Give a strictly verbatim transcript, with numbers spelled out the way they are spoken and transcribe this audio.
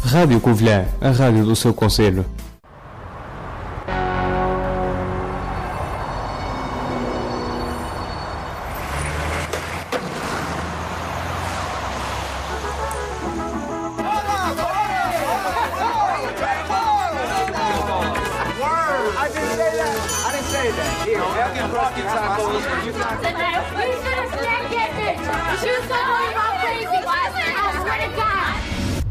Rádio Covilhã, a rádio do seu concelho. You should have said it. You should have said it. I'm crazy. I swear to God.